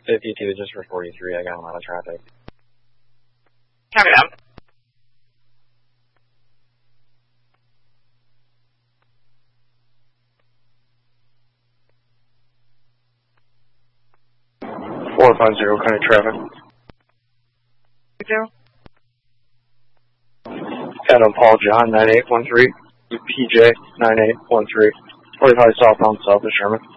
52 just for 43. I got a lot of traffic. Copy that. County traffic. Adam Paul John 9813. PJ 9813. 45 southbound south of Sherman.